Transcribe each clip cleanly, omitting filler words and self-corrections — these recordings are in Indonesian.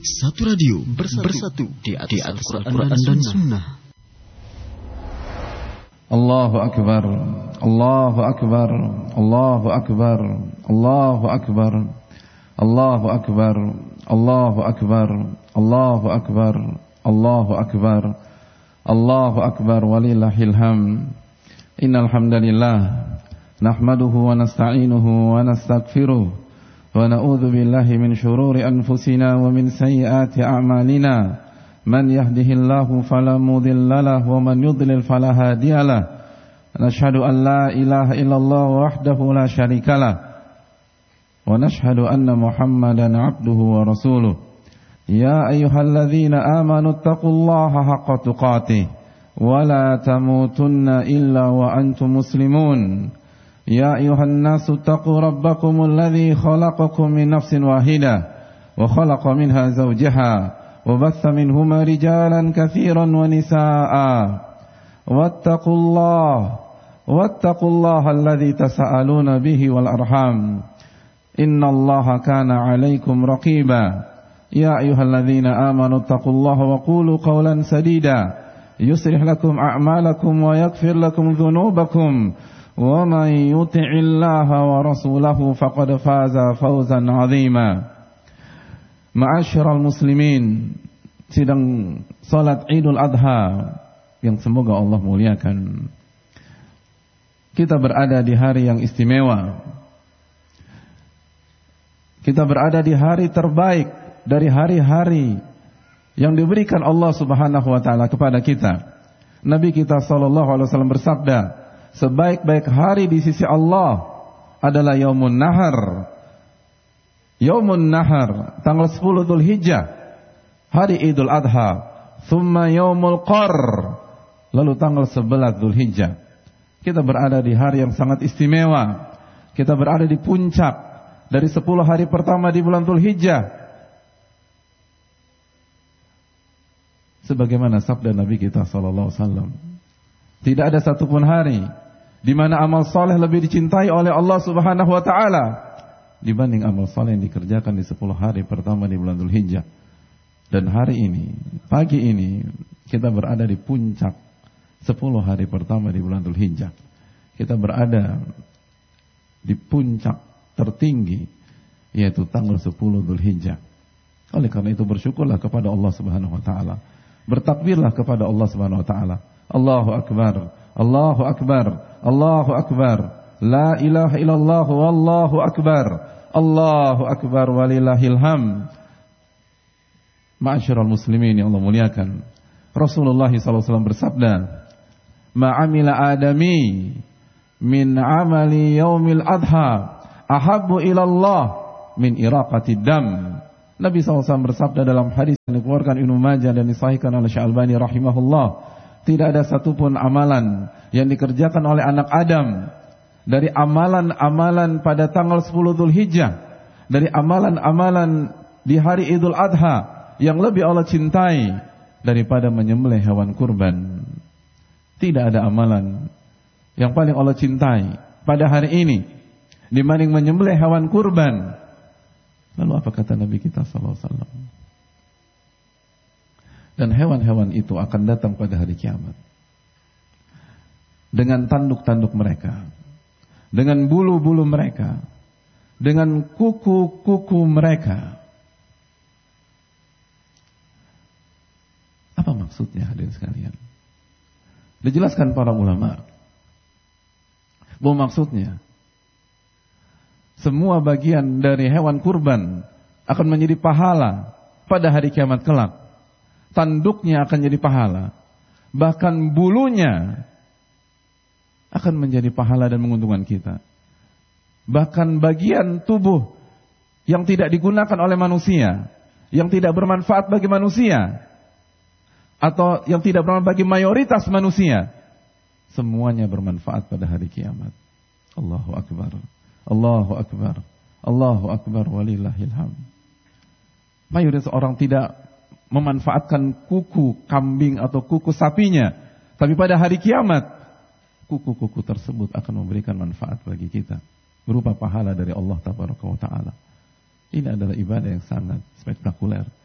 Satu radio bersatu di atas Al-Quran dan Sunnah. Allahu Akbar, Allahu Akbar, Allahu Akbar, Allahu Akbar, Allahu Akbar, Allahu Akbar, Allahu Akbar, Allahu Akbar, Allahu Akbar, walillahil hamd. Innal hamdalillah nahmaduhu wa nasta'inuhu wa nastaghfiruh wa na'udzu billahi min shururi anfusina wa min sayyiati a'malina. Man yahdihillahu fala mudilla lahu wa man yudlil fala hadiyalah. Nashhadu an la ilaha illallah wahdahu la syarikalah wa nashhadu anna Muhammadan 'abduhu wa rasuluh. Ya ayyuhalladzina amanu taqullaha haqqa tuqatih wa la tamutunna illa wa antum muslimun. Ya ayyuhan nasu taqu rabbakumul ladzi khalaqakum min nafsin wahidah wa khalaqa minha zawjaha وبث منهما رجالا كثيرا ونساء واتقوا الله الذي تساءلون به والأرحام إن الله كان عليكم رقيبا يا أيها الذين آمنوا اتقوا الله وقولوا قولا سديدا يصلح لكم أعمالكم ويغفر لكم ذنوبكم ومن يطع الله ورسوله فقد فاز فوزا عظيما. Ma'asyiral muslimin, sidang salat Idul Adha yang semoga Allah muliakan. Kita berada di hari yang istimewa. Kita berada di hari terbaik dari hari-hari yang diberikan Allah Subhanahu wa taala kepada kita. Nabi kita sallallahu alaihi wasallam bersabda, sebaik-baik hari di sisi Allah adalah Yaumun Nahar. Yaumun Nahar, tanggal 10 Dzulhijjah, hari Idul Adha. Tsumma Yaumul Qar, lalu tanggal 11 Dzulhijjah. Kita berada di hari yang sangat istimewa. Kita berada di puncak dari 10 hari pertama di bulan Dzulhijjah. Sebagaimana sabda Nabi kita sallallahu alaihi wasallam, tidak ada satupun hari di mana amal saleh lebih dicintai oleh Allah Subhanahu wa taala dibanding amal saleh yang dikerjakan di 10 hari pertama di bulan Dzulhijjah. Dan hari ini, pagi ini, kita berada di puncak 10 hari pertama di bulan Dzulhijjah. Kita berada di puncak tertinggi, yaitu tanggal 10 Dzulhijjah. Oleh karena itu bersyukurlah kepada Allah Subhanahu wa taala. Bertakbirlah kepada Allah Subhanahu wa taala. Allahu Akbar, Allahu Akbar, Allahu Akbar. La ilaha illallah wallahu akbar. Allahu akbar walillahil hamd. Ma'asyiral muslimin yang Allah muliakan, Rasulullah SAW bersabda, "Ma'amila adami min amali yaumil adha ahabbu ilallah min iraqatid dam." Nabi SAW bersabda dalam hadis yang dikeluarkan Ibnu Majah dan disahihkan oleh Syekh Albani rahimahullah, tidak ada satupun amalan yang dikerjakan oleh anak Adam dari amalan-amalan pada tanggal 10 Dzulhijjah, dari amalan-amalan di hari Idul Adha yang lebih Allah cintai daripada menyembelih hewan kurban. Tidak ada amalan yang paling Allah cintai pada hari ini dibanding menyembelih hewan kurban. Lalu apa kata Nabi kita sallallahu alaihi wasallam? Dan hewan-hewan itu akan datang pada hari kiamat dengan tanduk-tanduk mereka, dengan bulu-bulu mereka, dengan kuku-kuku mereka. Apa maksudnya hadirin sekalian? Dijelaskan para ulama bahwa maksudnya semua bagian dari hewan kurban akan menjadi pahala pada hari kiamat kelak. Tanduknya akan jadi pahala, bahkan bulunya akan menjadi pahala dan menguntungkan kita. Bahkan bagian tubuh yang tidak digunakan oleh manusia, yang tidak bermanfaat bagi manusia, atau yang tidak bermanfaat bagi mayoritas manusia, semuanya bermanfaat pada hari kiamat. Allahu Akbar, Allahu Akbar, Allahu Akbar walillahil hamd. Mayoritas orang tidak memanfaatkan kuku kambing atau kuku sapinya, tapi pada hari kiamat kuku-kuku tersebut akan memberikan manfaat bagi kita berupa pahala dari Allah Tabaraka wa Ta'ala. Ini adalah ibadah yang sangat spektakuler.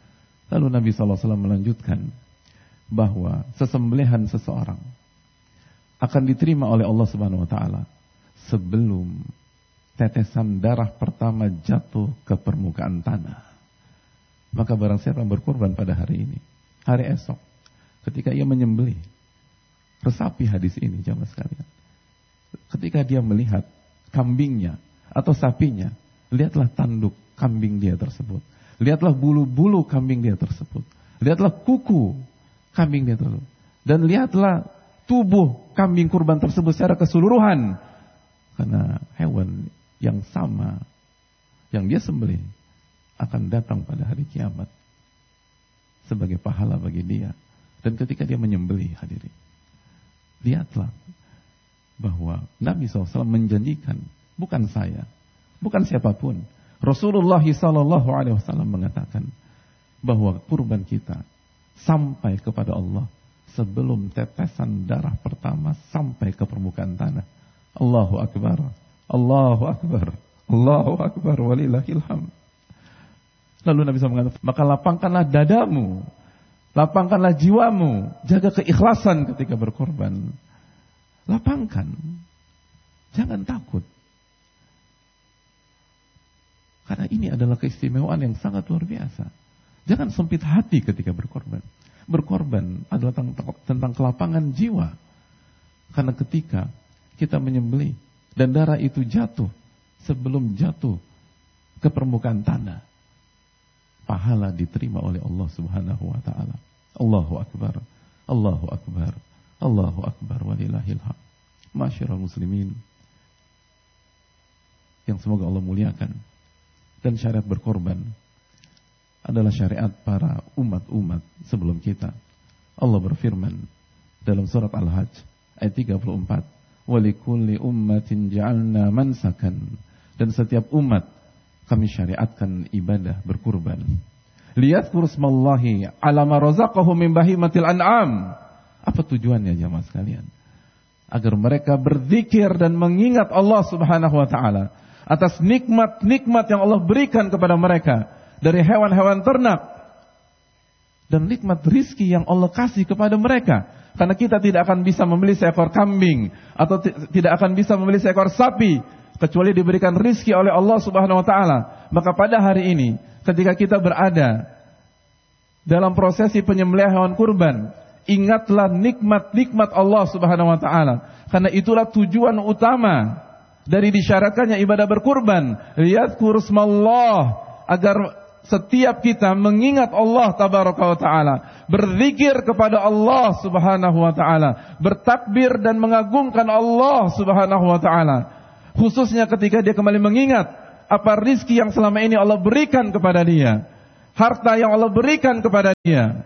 Lalu Nabi SAW melanjutkan bahwa sesembelihan seseorang akan diterima oleh Allah Subhanahu wa taala sebelum tetesan darah pertama jatuh ke permukaan tanah. Maka barang siapa yang berkorban pada hari ini, hari esok, ketika ia menyembelih, resapi hadis ini jamaah sekalian. Ketika dia melihat kambingnya atau sapinya, lihatlah tanduk kambing dia tersebut. Lihatlah bulu-bulu kambing dia tersebut. Lihatlah kuku kambing dia tersebut. Dan lihatlah tubuh kambing kurban tersebut secara keseluruhan. Karena hewan yang sama yang dia sembelih akan datang pada hari kiamat sebagai pahala bagi dia. Dan ketika dia menyembelih, hadirin, lihatlah bahwa Nabi SAW menjanjikan, bukan saya, bukan siapapun, Rasulullah SAW mengatakan bahwa kurban kita sampai kepada Allah sebelum tetesan darah pertama sampai ke permukaan tanah. Allahu Akbar, Allahu Akbar, Allahu Akbar, walillahil hamd. Lalu Nabi SAW mengatakan, maka lapangkanlah dadamu, lapangkanlah jiwamu, jaga keikhlasan ketika berkorban. Lapangkan, jangan takut. Karena ini adalah keistimewaan yang sangat luar biasa. Jangan sempit hati ketika berkorban. Berkorban adalah tentang kelapangan jiwa. Karena ketika kita menyembelih dan darah itu jatuh sebelum jatuh ke permukaan tanah, pahala diterima oleh Allah Subhanahu wa taala. Allahu Akbar, Allahu Akbar, Allahu Akbar, walillahil hamd. Masyarul muslimin yang semoga Allah muliakan. Dan syariat berkorban adalah syariat para umat-umat sebelum kita. Allah berfirman dalam surat Al-Hajj ayat 34, "Walikulli ummatin ja'alna mansakan." Dan setiap umat kami syariatkan ibadah berkurban. Liyadhkuru smallahi 'ala ma razaqahum min bahimatil an'am. Apa tujuannya jemaah sekalian? Agar mereka berzikir dan mengingat Allah Subhanahu wa taala atas nikmat-nikmat yang Allah berikan kepada mereka dari hewan-hewan ternak dan nikmat rizki yang Allah kasih kepada mereka. Karena kita tidak akan bisa membeli seekor kambing atau tidak akan bisa membeli seekor sapi kecuali diberikan rizki oleh Allah Subhanahu wa taala. Maka pada hari ini ketika kita berada dalam prosesi penyembelihan hewan kurban, ingatlah nikmat-nikmat Allah Subhanahu wa taala. Karena itulah tujuan utama dari disyaratkannya ibadah berkurban, liyadhkur smallah, agar setiap kita mengingat Allah tabaraka wa taala, berzikir kepada Allah Subhanahu wa taala, bertakbir dan mengagungkan Allah Subhanahu wa taala. Khususnya ketika dia kembali mengingat apa rizki yang selama ini Allah berikan kepada dia, harta yang Allah berikan kepada dia.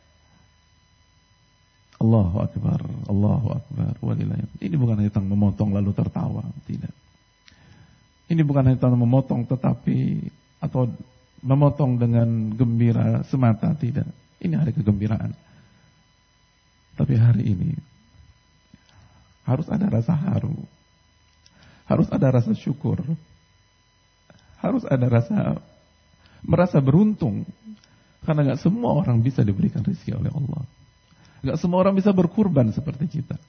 Allahu Akbar, Allahu Akbar, walillahil hamd. Ini bukan hanya tentang memotong lalu tertawa, tidak. Ini bukan hanya tentang memotong tetapi atau memotong dengan gembira semata, tidak. Ini hari kegembiraan. Tapi hari ini harus ada rasa haru, harus ada rasa syukur, harus ada rasa merasa beruntung, karena gak semua orang bisa diberikan rezeki oleh Allah. Gak semua orang bisa berkurban seperti kita.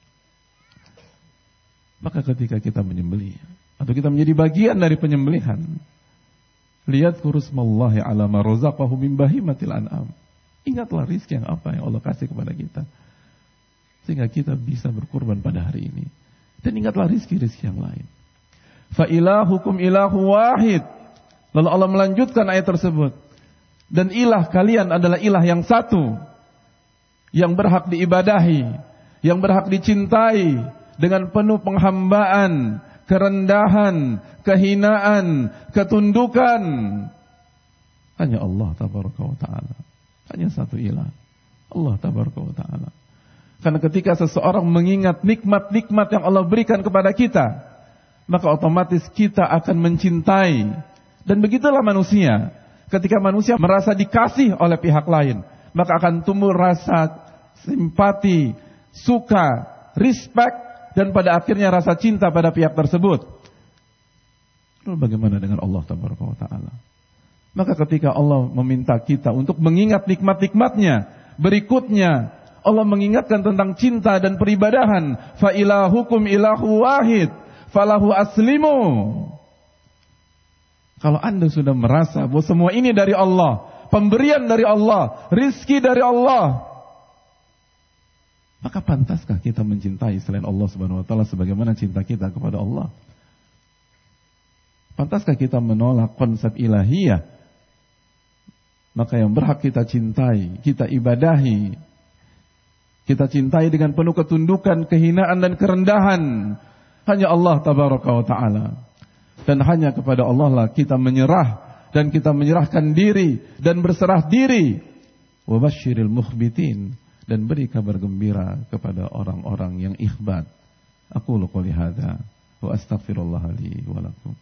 Maka ketika kita menyembelih atau kita menjadi bagian dari penyembelihan, lihat kurusmallahi ala ma razaqahu min bahimatil an'am. Ingatlah rizki yang apa yang Allah kasih kepada kita, sehingga kita bisa berkurban pada hari ini. Dan ingatlah rizki-rizki yang lain. Fa ilahukum ilahu wahid. Lalu Allah melanjutkan ayat tersebut. Dan ilah kalian adalah ilah yang satu, yang berhak diibadahi, yang berhak dicintai dengan penuh penghambaan, kerendahan, kehinaan, ketundukan. Hanya Allah tabaraka wa ta'ala. Hanya satu ilah, Allah tabaraka wa ta'ala. Karena ketika seseorang mengingat nikmat-nikmat yang Allah berikan kepada kita, maka otomatis kita akan mencintai. Dan begitulah manusia. Ketika manusia merasa dikasih oleh pihak lain, maka akan tumbuh rasa simpati, suka, respect, dan pada akhirnya rasa cinta pada pihak tersebut. Lalu bagaimana dengan Allah tabaraka wa ta'ala? Maka ketika Allah meminta kita untuk mengingat nikmat-nikmatnya, berikutnya Allah mengingatkan tentang cinta dan peribadahan. Fa ilahukum ilahu wahid, falahu aslimu. Kalau Anda sudah merasa bahwa semua ini dari Allah, pemberian dari Allah, rizki dari Allah, maka pantaskah kita mencintai selain Allah Subhanahu wa taala sebagaimana cinta kita kepada Allah? Pantaskah kita menolak konsep ilahiyah? Maka yang berhak kita cintai, kita ibadahi, kita cintai dengan penuh ketundukan, kehinaan dan kerendahan, hanya Allah Tabaraka wa Ta'ala. Dan hanya kepada Allah lah kita menyerah, dan kita menyerahkan diri dan berserah diri. Wa basyiril mukhbitin, dan beri kabar gembira kepada orang-orang yang ikhbat. Aqulu qouli hadza wa astaghfirullah li wa lakum.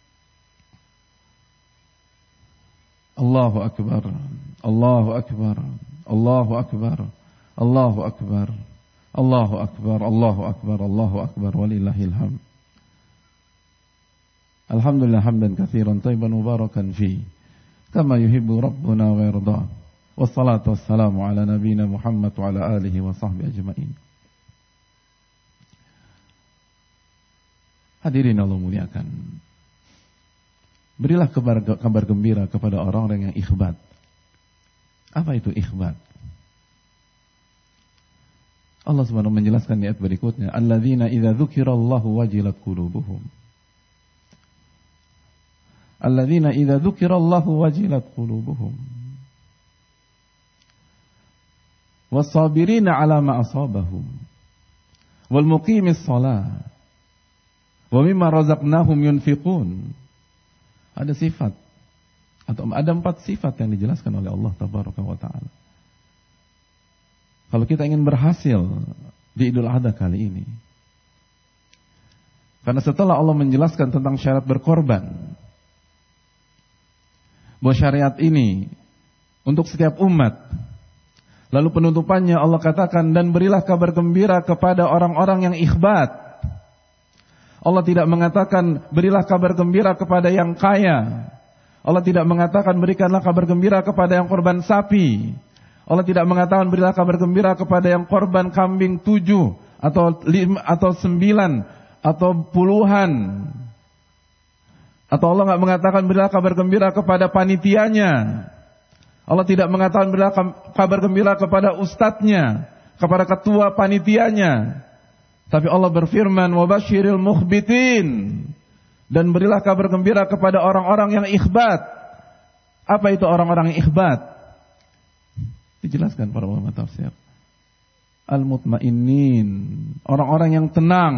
Allahu akbar, Allahu akbar, Allahu akbar, Allahu akbar, Allahu akbar, Allahu akbar, Allahu akbar, walillahil hamd. Alhamdulillah hamdan katsiran thayyiban mubarakan fi kama yuhibbu rabbuna wa yarda. Wassalatu wassalamu ala nabiyyina Muhammad wa ala alihi wa sahbihi ajma'in. Hadirin Allah muliakan, berilah kabar gembira kepada orang-orang yang ikhbat. Apa itu ikhbat? Allah Subhanahu menjelaskan di ayat berikutnya, alladzina idza dzukirallahu wajilat qulubuhum. Alladzina idza dzukirallahu wajilat qulubuhum. Was-sabirina 'ala ma asabahum. Wal muqimis shalah. Wa mimma razaqnahum yunfiqun. Ada sifat atau ada 4 sifat yang dijelaskan oleh Allah Tabaraka wa Ta'ala. Kalau kita ingin berhasil di Idul Adha kali ini, karena setelah Allah menjelaskan tentang syarat berkorban, bahwa syariat ini untuk setiap umat, lalu penutupannya Allah katakan, dan berilah kabar gembira kepada orang-orang yang ikhbat. Allah tidak mengatakan berilah kabar gembira kepada yang kaya. Allah tidak mengatakan berikanlah kabar gembira kepada yang korban sapi. Allah tidak mengatakan berilah kabar gembira kepada yang korban kambing 7 atau 5 atau 9 atau puluhan. Atau Allah tidak mengatakan berilah kabar gembira kepada panitianya. Allah tidak mengatakan berilah kabar gembira kepada ustadznya, kepada ketua panitianya. Tapi Allah berfirman, wa basyiril mukhbitin, dan berilah kabar gembira kepada orang-orang yang ikhbat. Apa itu orang-orang yang ikhbat? Dijelaskan para ulama tafsir. Al-mutmainnin, orang-orang yang tenang.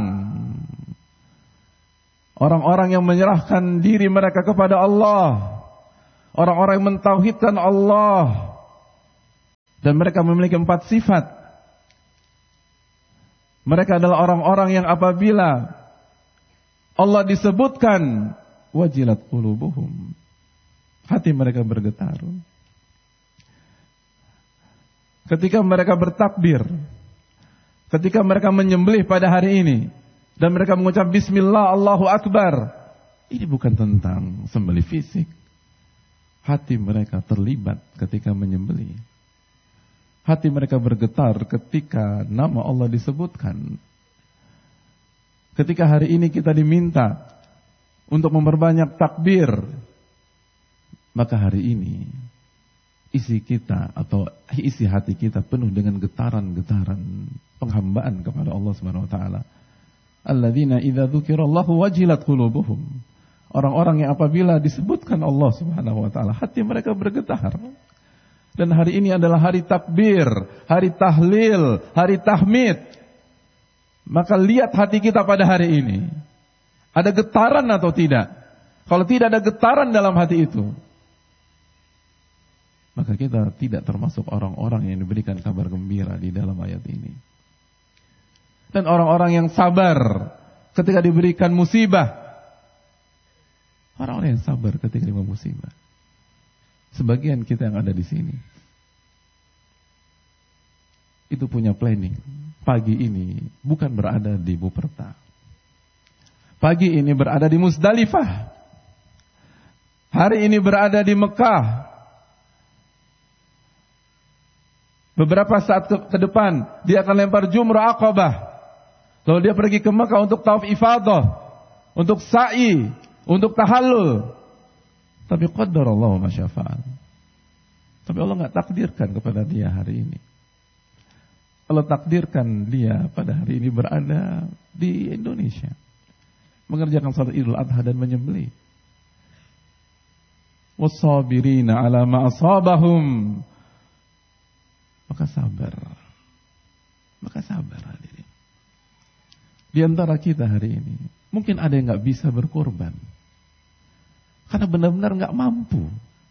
Orang-orang yang menyerahkan diri mereka kepada Allah. Orang-orang yang mentauhidkan Allah. Dan mereka memiliki 4 sifat. Mereka adalah orang-orang yang apabila Allah disebutkan, wajilat qulubuhum, hati mereka bergetar. Ketika mereka bertakbir, ketika mereka menyembelih pada hari ini, dan mereka mengucap bismillah, Allahu Akbar, ini bukan tentang sembelih fisik. Hati mereka terlibat ketika menyembelih. Hati mereka bergetar ketika nama Allah disebutkan. Ketika hari ini kita diminta untuk memperbanyak takbir, maka hari ini isi kita atau isi hati kita penuh dengan getaran-getaran penghambaan kepada Allah Subhanahu wa taala. Alladzina idza dzukirallahu wajilat qulubuhum. Orang-orang yang apabila disebutkan Allah Subhanahu wa taala, hati mereka bergetar. Dan hari ini adalah hari takbir, hari tahlil, hari tahmid. Maka lihat hati kita pada hari ini. Ada getaran atau tidak? Kalau tidak ada getaran dalam hati itu, maka kita tidak termasuk orang-orang yang diberikan kabar gembira di dalam ayat ini. Dan orang-orang yang sabar ketika diberikan musibah. Orang-orang yang sabar ketika diberikan musibah. Sebagian kita yang ada di sini itu punya planning. Pagi ini bukan berada di Buperta. Pagi ini berada di Musdalifah. hari ini berada di Mekah. Beberapa saat ke depan dia akan lempar jumrah Aqabah. Lalu dia pergi ke Mekah untuk tawaf ifadah, untuk sa'i, untuk tahallul. Tapi qadarallahu ma syaa fa'al. Tapi Allah enggak takdirkan kepada dia hari ini. Allah takdirkan dia pada hari ini berada di Indonesia, mengerjakan salat Idul Adha dan menyembelih. Was-sabirina 'ala ma asabahum. Maka sabar hadirin. Di antara kita hari ini mungkin ada yang gak bisa berkorban karena benar-benar gak mampu.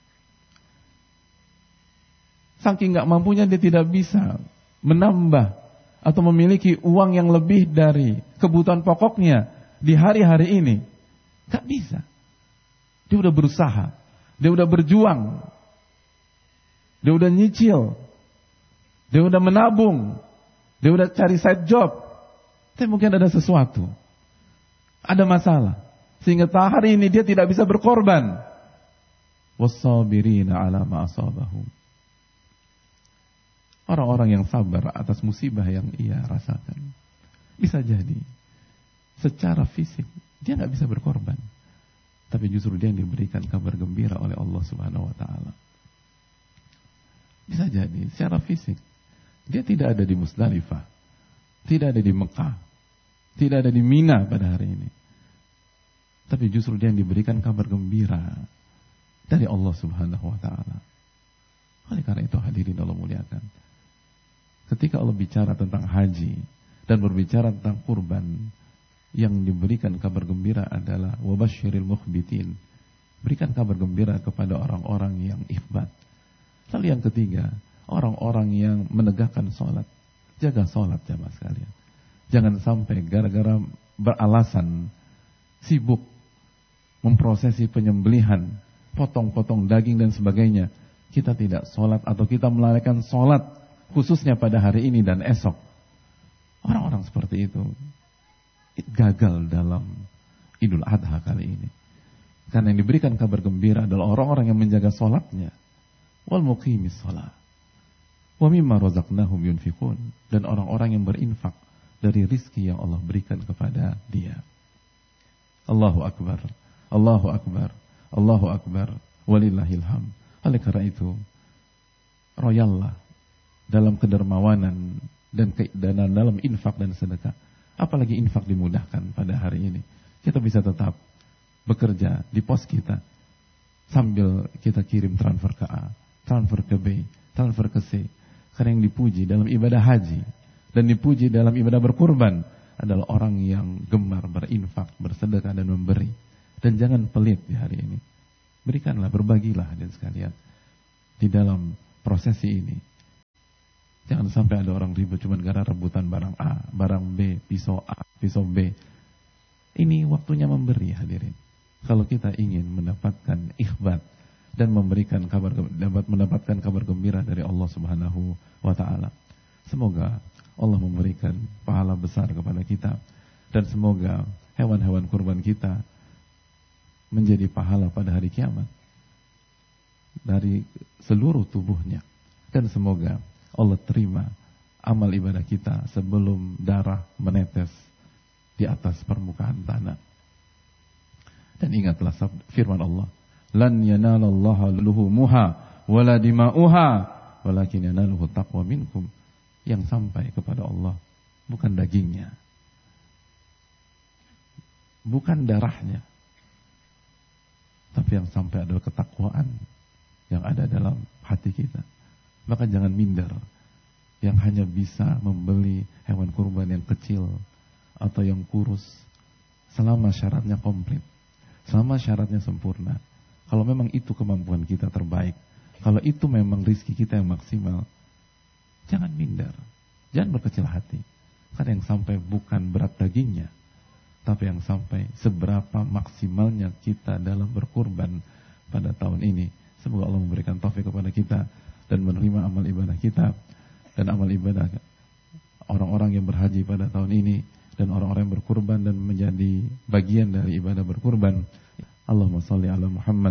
Saking gak mampunya dia tidak bisa menambah atau memiliki uang yang lebih dari kebutuhan pokoknya di hari-hari ini. Gak bisa. Dia udah berusaha, dia udah berjuang, dia udah nyicil, dia udah menabung, dia udah cari side job. Tapi mungkin ada sesuatu, ada masalah, sehingga hari ini dia tidak bisa berkorban. Was-sabirina 'ala ma asabahum. Orang-orang yang sabar atas musibah yang ia rasakan. Bisa jadi secara fisik dia nggak bisa berkorban, tapi justru dia yang diberikan kabar gembira oleh Allah Subhanahu wa taala. Bisa jadi secara fisik dia tidak ada di Musdalifah, tidak ada di Mekah, tidak ada di Mina pada hari ini, tapi justru dia yang diberikan kabar gembira dari Allah Subhanahu wa taala. Oleh karena itu hadirin Allah muliakan, ketika Allah bicara tentang haji dan berbicara tentang kurban, yang diberikan kabar gembira adalah wabasyiril mukhbitin. Berikan kabar gembira kepada orang-orang yang ikhbat. Lalu yang ketiga, orang-orang yang menegakkan sholat. Jaga sholat jamaah sekalian. Jangan sampai gara-gara beralasan sibuk memprosesi penyembelihan, potong-potong daging dan sebagainya, kita tidak sholat atau kita melalaikan sholat khususnya pada hari ini dan esok. Orang-orang seperti itu gagal dalam Idul Adha kali ini. Karena yang diberikan kabar gembira adalah orang-orang yang menjaga sholatnya. Wal muqimis sholat. Wa mimma razaqnahum yunfiqun. Dan orang-orang yang berinfak dari rizki yang Allah berikan kepada dia. Allahu Akbar. Allahu Akbar. Allahu Akbar. Walillahil hamd. Oleh karena itu, royallah dalam kedermawanan dan keidanan dalam infak dan sedekah. Apalagi infak dimudahkan pada hari ini. Kita bisa tetap bekerja di pos kita sambil kita kirim transfer ke A, transfer ke B, transfer ke C. Karena yang dipuji dalam ibadah haji dan dipuji dalam ibadah berkurban adalah orang yang gemar berinfak, bersedekah dan memberi. Dan jangan pelit di hari ini. Berikanlah, berbagilah hadirin sekalian di dalam prosesi ini. Jangan sampai ada orang ribut cuma gara rebutan barang A, barang B, pisau A, pisau B. Ini waktunya memberi hadirin. Kalau kita ingin mendapatkan ikhbat dan memberikan kabar, mendapatkan kabar gembira dari Allah Subhanahu wa taala. Semoga Allah memberikan pahala besar kepada kita dan semoga hewan-hewan kurban kita menjadi pahala pada hari kiamat dari seluruh tubuhnya, dan semoga Allah terima amal ibadah kita sebelum darah menetes di atas permukaan tanah. Dan ingatlah firman Allah, lan yanalallaha luhumuha wala dima'uha walakin yanaluhu taqwa minkum. Yang sampai kepada Allah bukan dagingnya, bukan darahnya, tapi yang sampai adalah ketakwaan yang ada dalam hati kita. Maka jangan minder yang hanya bisa membeli hewan kurban yang kecil atau yang kurus selama syaratnya komplit, selama syaratnya sempurna. Kalau memang itu kemampuan kita terbaik, kalau itu memang rizki kita yang maksimal, jangan minder, jangan berkecil hati. Karena yang sampai bukan berat dagingnya, tapi yang sampai seberapa maksimalnya kita dalam berkurban pada tahun ini. Semoga Allah memberikan taufik kepada kita dan menerima amal ibadah kita dan amal ibadah orang-orang yang berhaji pada tahun ini dan orang-orang yang berkurban dan menjadi bagian dari ibadah berkurban. Allahumma salli ala Muhammad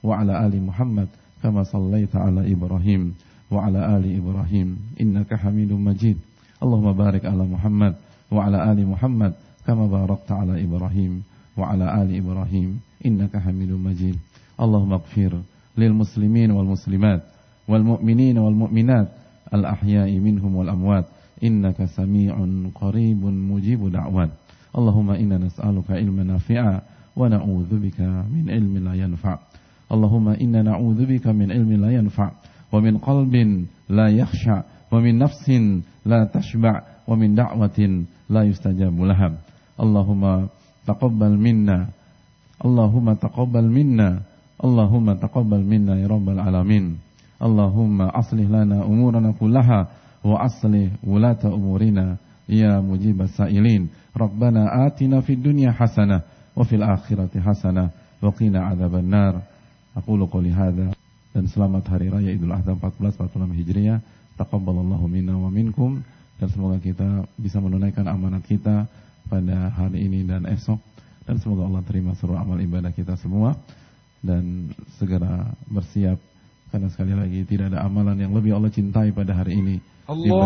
وعلى آل محمد كما صليت على إبراهيم وعلى آل إبراهيم إنك حميد مجيد اللهم بارك على محمد وعلى آل محمد كما باركت على إبراهيم وعلى آل إبراهيم إنك حميد مجيد اللهم اغفر للمسلمين والمسلمات والمؤمنين والمؤمنات الأحياء منهم والأموات إنك سميع قريب مجيب دعوات اللهم إنا نسألك علما نافعا ونعوذ بك من علم لا ينفع اللهم إنا نعوذ بك من علم لا ينفع ومن قلب لا يخشع ومن نفس لا تشبع ومن دعوة لا يستجاب لها اللهم تقبل منا اللهم تقبل منا اللهم تقبل منا يا رب العالمين اللهم أصلح لنا أمورنا كلها وأصلح ولاة أمورنا يا مجيب السائلين ربنا آتنا في الدنيا حسنة وفي الآخرة حسنة وقنا عذاب النار أقول قولي هذا dan selamat hari raya Idul Adha 1446 Hijriah. Taqabbalallahu minna wa minkum, dan semoga kita bisa menunaikan amanat kita pada hari ini dan esok, dan semoga Allah terima seluruh amal ibadah kita semua dan segera bersiap karena sekali lagi tidak ada amalan yang lebih Allah cintai pada hari ini.